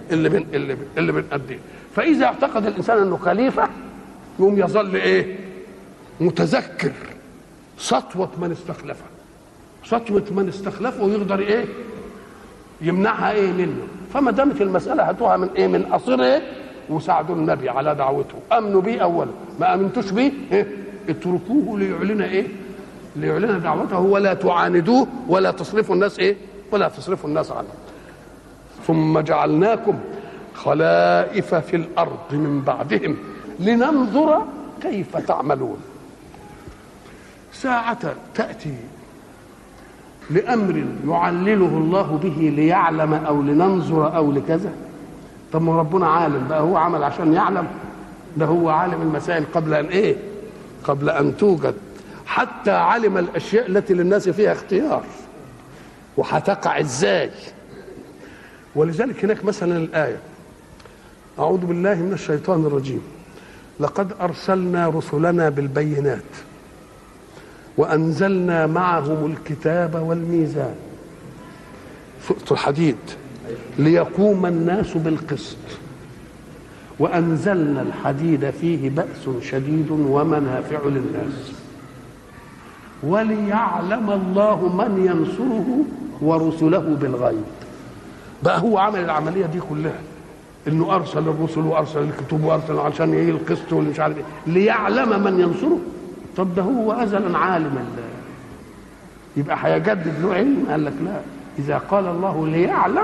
اللي بنأديه. فاذا اعتقد الانسان انه خليفه يقوم يظل ايه؟ متذكر سطوه من استخلفه، سطوه من استخلفه، ويقدر ايه؟ يمنعها ايه منه. فما دامت المساله هاتوها من ايه؟ من قصير ايه؟ وساعدوا النبي على دعوته، امنوا بيه اولا، ما امنتوش بيه إيه؟ اتركوه ليعلن ايه؟ ليعلن دعوته، ولا تعاندوه ولا تصرفوا الناس ايه؟ ولا تصرفوا الناس عنه. ثم جعلناكم خلائف في الارض من بعدهم لننظر كيف تعملون. ساعة تأتي لأمر يعلله الله به ليعلم أو لننظر أو لكذا. طب ما ربنا عالم بقى، هو عمل عشان يعلم؟ ده هو عالم المسائل قبل أن إيه؟ قبل أن توجد. حتى علم الأشياء التي للناس فيها اختيار وهتقع إزاي. ولذلك هناك مثلا الآية: أعوذ بالله من الشيطان الرجيم، لقد أرسلنا رسلنا بالبينات وأنزلنا معهم الكتاب والميزان، سورة الحديد، ليقوم الناس بالقسط، وأنزلنا الحديد فيه بأس شديد ومنافع للناس وليعلم الله من ينصره ورسله بالغيب. بقى هو عمل العملية دي كلها، انه ارسل الرسل وارسل الكتب وارسل عشان يجي القسط واللي مش عارف ايه، ليعلم من ينصره. طب ده هو ازلا عالم يبقى هيجدد له علم؟ قال لك لا، اذا قال الله ليعلم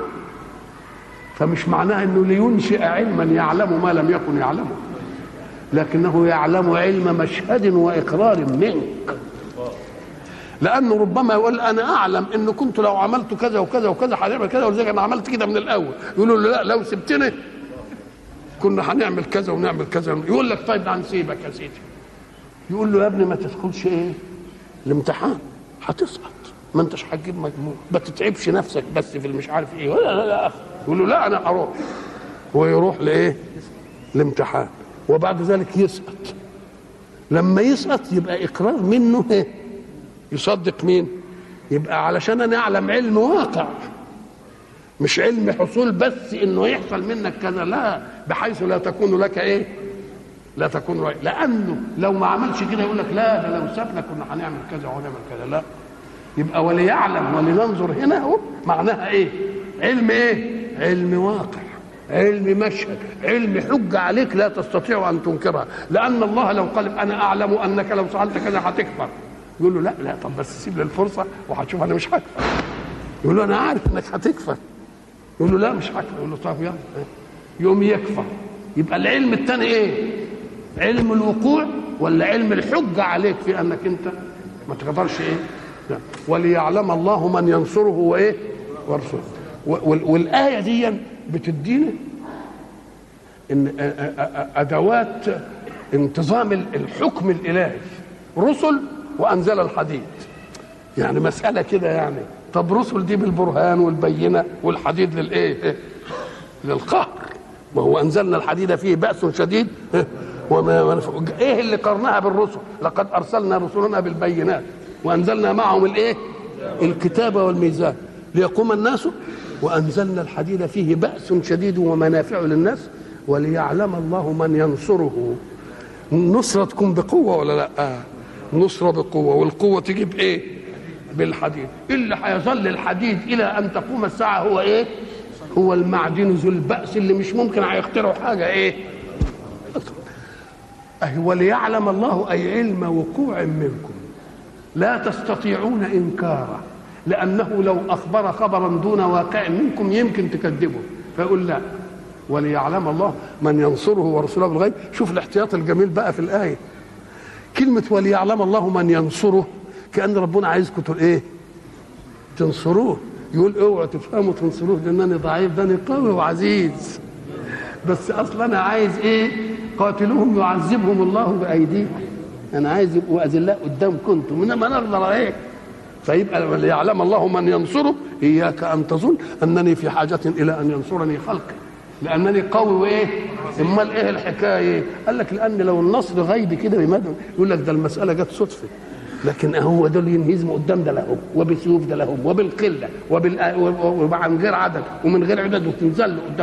فمش معناه انه لينشئ علما يعلم ما لم يكن يعلمه، لكنه يعلم علم مشهد واقرار منك. لانه ربما يقول انا اعلم ان كنت لو عملت كذا وكذا وكذا هنعمل كذا، ولذلك انا عملت كده من الاول. يقولوا له لا، لو سبتني كنا هنعمل كذا ونعمل كذا. يقول لك طيب هنسيبك يا سيدي. يقول له يا ابني ما تدخلش ايه الامتحان، هتسقط، ما انتش هتجيب مجموع، ما تتعبش نفسك بس في المش عارف ايه. لا يقول له لا انا اروح، ويروح لايه؟ الامتحان، وبعد ذلك يسقط. لما يسقط يبقى اقرار منه ايه؟ يصدق مين؟ يبقى علشان انا اعلم علم واقع، مش علم حصول بس انه يحصل منك كذا، لا، بحيث لا تكون لك ايه؟ لا تكون رأي. لانه لو ما عملش كده يقول لك لا، ده لو سابنا كنا هنعمل كذا وهنعمل كذا. لا، يبقى وليعلم ولننظر هنا اهو معناها ايه؟ علم ايه؟ علم واقع، علم مشهد، علم حجه عليك لا تستطيع ان تنكرها. لان الله لو قال انا اعلم انك لو فعلت كذا هتكفر، يقول له لا لا، طب بس سيب لي الفرصه وهتشوف انا مش هكفر. يقول له انا عارف انك هتكفر، يقول له لا مش هكفر. يقول له طب يلا، يوم يكفر. يبقى العلم الثاني ايه؟ علم الوقوع ولا علم الحجه عليك في انك انت ما تقدرش ايه؟ لا. وليعلم الله من ينصره وايه؟ ورسوله. والايه دي بتدينا ان ادوات انتظام الحكم الالهي، رسل وانزل الحديد. يعني مساله كده يعني. طب رسل دي بالبرهان والبينه، والحديد للايه؟ للقهر. ما هو انزلنا الحديد فيه باس شديد ايه اللي قرنها بالرسل؟ لقد ارسلنا رسلنا بالبينات وانزلنا معهم الايه؟ الكتاب والميزان ليقوم الناس، وانزلنا الحديد فيه باس شديد ومنافع للناس وليعلم الله من ينصره. النصره تكون بقوه ولا لا؟ نصره بقوه، والقوه تجي بايه؟ بالحديد. اللي هيظل الحديد الى ان تقوم الساعه هو ايه؟ هو المعدن ذو البأس اللي مش ممكن هيخترعوا حاجه ايه؟ وليعلم الله اي علم وقوع منكم لا تستطيعون انكاره، لانه لو اخبر خبرا دون واقع منكم يمكن تكذبه، فيقول لا، وليعلم الله من ينصره ورسوله بالغيب. شوف الاحتياط الجميل بقى في الايه، كلمه وليعلم الله من ينصره، كأن ربنا عايزكم ايه؟ تنصروه. يقول اوعوا تفهموا تنصروه لانني ضعيف، ده انا قوي وعزيز، بس اصلا انا عايز ايه؟ قاتلوهم يعذبهم الله بايديكم، انا عايز يبقوا اذلاء قدامكم انتم، انما انا اقدر عليك. فيبقى ليعلم الله من ينصره. اياك ان تظن انني في حاجه الى ان ينصرني خلقي لانني قوي وايه؟ امال ايه الحكايه؟ قال لك لان لو النصر غيبي كده بمدى يقول لك ده المساله جت صدفه، لكن هو دول ينهزموا قدام ده لهم، وبسيوف ده لهم، وبالقله، ومن غير عدد ومن غير عدد، وتنزل قدام